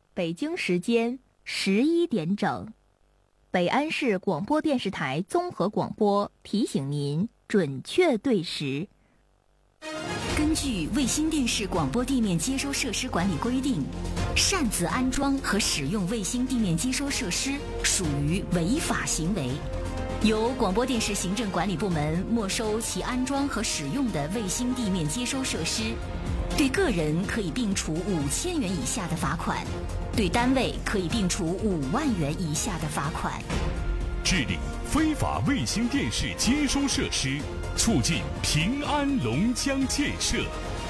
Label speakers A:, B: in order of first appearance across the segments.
A: 北京时间11点整，北安市广播电视台综合广播提醒您准确对时。
B: 根据卫星电视广播地面接收设施管理规定，擅自安装和使用卫星地面接收设施属于违法行为，由广播电视行政管理部门没收其安装和使用的卫星地面接收设施，对个人可以并处5000元以下的罚款，对单位可以并处5万元以下的罚款。
C: 治理非法卫星电视接收设施，促进平安龙江建设。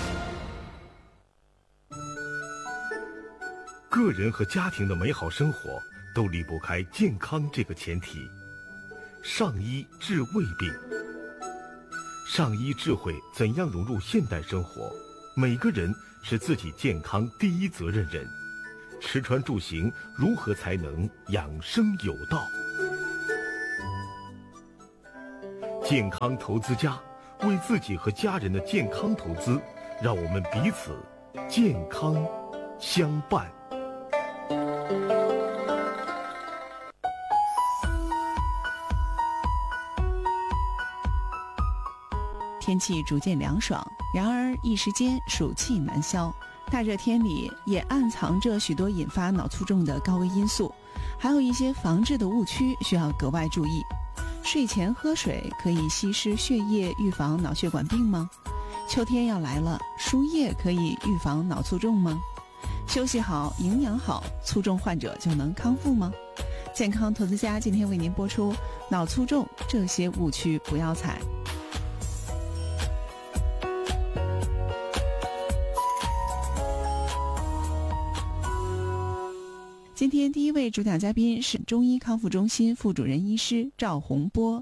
D: 个人和家庭的美好生活都离不开健康这个前提。上医治胃病，上医智慧怎样融入现代生活？每个人是自己健康第一责任人，吃穿住行如何才能养生有道？健康投资家，为自己和家人的健康投资，让我们彼此健康相伴。
E: 天气逐渐凉爽，然而一时间暑气难消，大热天里也暗藏着许多引发脑卒中的高危因素，还有一些防治的误区需要格外注意。睡前喝水可以稀释血液，预防脑血管病吗？秋天要来了，输液可以预防脑卒中吗？休息好，营养好，卒中患者就能康复吗？健康投资家今天为您播出脑卒中这些误区不要踩。今天第一位主讲嘉宾是中医康复中心副主任医师赵洪波。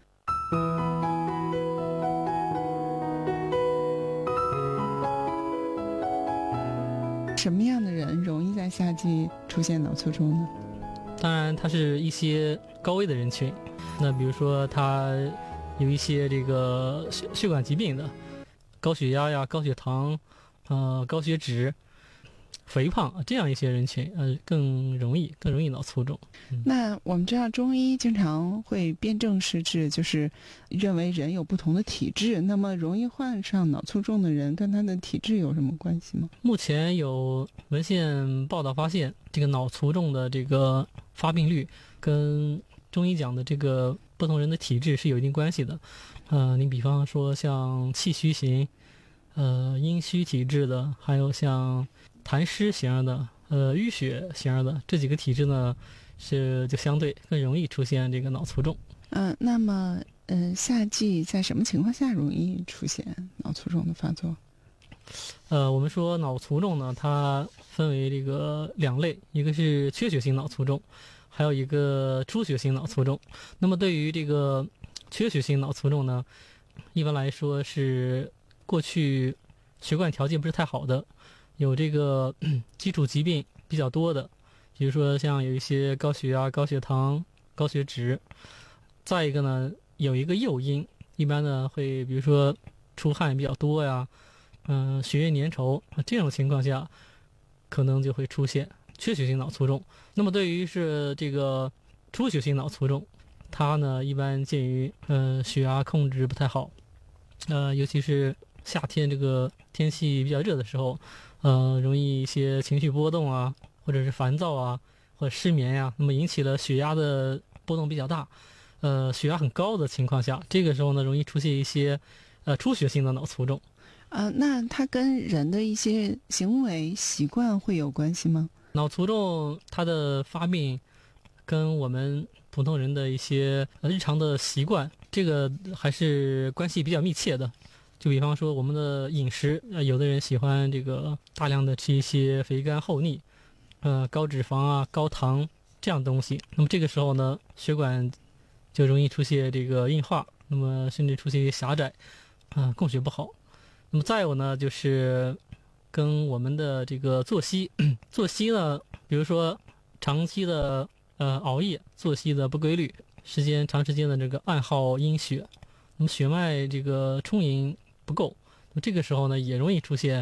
E: 什么样的人容易在夏季出现脑卒中呢？
F: 当然它是一些高危的人群，那比如说他有一些这个血管疾病的，高血压呀、高血糖、高血脂、肥胖这样一些人群，更容易脑卒中。
E: 那我们知道中医经常会辨证施治，就是认为人有不同的体质，那么容易患上脑卒中的人跟他的体质有什么关系吗？
F: 目前有文献报道发现，这个脑卒中的这个发病率跟中医讲的这个不同人的体质是有一定关系的。你比方说像气虚型、阴虚体质的，还有像痰湿型的、淤血型的这几个体质呢，就相对更容易出现这个脑卒中。
E: 那么夏季在什么情况下容易出现脑卒中的发作？
F: 我们说脑卒中呢，它分为这个2类，一个是缺血性脑卒中，还有一个出血性脑卒中。那么对于这个缺血性脑卒中呢，一般来说是过去血管条件不是太好的，有这个基础疾病比较多的，比如说像有一些高血压、高血糖、高血脂。再一个呢，有一个诱因，一般呢会比如说出汗比较多呀，血液粘稠，这种情况下可能就会出现缺血性脑卒中。那么对于是这个出血性脑卒中，它呢一般鉴于血压控制不太好，尤其是夏天这个天气比较热的时候，容易一些情绪波动啊，或者是烦躁啊，或者失眠呀，那么引起了血压的波动比较大，血压很高的情况下，这个时候呢容易出现一些出血性的脑卒中。
E: 那它跟人的一些行为习惯会有关系吗？
F: 脑卒中它的发病跟我们普通人的一些日常的习惯，这个还是关系比较密切的。就比方说我们的饮食，有的人喜欢这个大量的吃一些肥甘厚腻，高脂肪啊、高糖这样东西，那么这个时候呢，血管就容易出现这个硬化，那么甚至出现狭窄，供血不好。那么再有呢，就是跟我们的这个作息呢，比如说长期的熬夜，作息的不规律，长时间的这个暗耗阴血，那么血脉这个充盈不够，那么这个时候呢也容易出现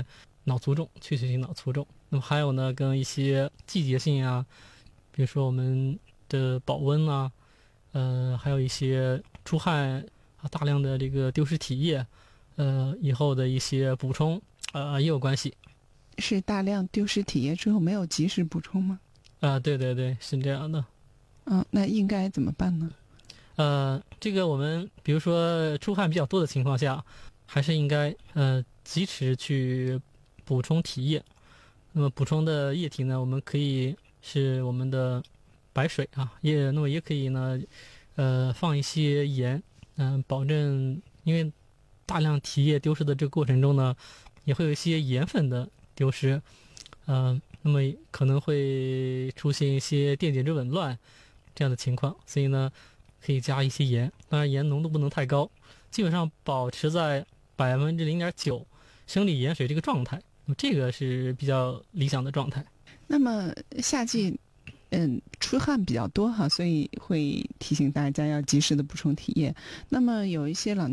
F: 脑卒中，缺血性脑卒中。那么还有呢，跟一些季节性啊，比如说我们的保温啊，还有一些出汗啊，大量的这个丢失体液，以后的一些补充，也有关系。
E: 是大量丢失体液之后没有及时补充吗？
F: 对对对，是这样的。
E: 那应该怎么办呢？
F: 这个我们比如说出汗比较多的情况下，还是应该及时去补充体液。那么补充的液体呢，我们可以是我们的白水啊，那么也可以呢，放一些盐，保证因为大量体液丢失的这个过程中呢，也会有一些盐分的丢失，那么可能会出现一些电解质紊乱这样的情况，所以呢，可以加一些盐，当然盐浓度不能太高，基本上保持在0.9%生理盐水这个状态，这个是比较理想的状态。
E: 那么夏季出汗比较多哈，所以会提醒大家要及时的补充体液。那么有一些老